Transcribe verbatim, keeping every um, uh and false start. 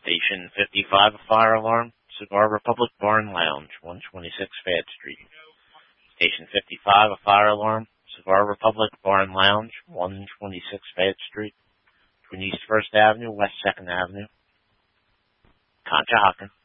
Station fifty-five, a fire alarm. Cigar Republic Bar and Lounge, one twenty-six Fayette Street. Station fifty-five, a fire alarm. Cigar Republic Bar and Lounge, one twenty-six Fayette Street. Between East First Avenue, West Second Avenue. Conshohocken.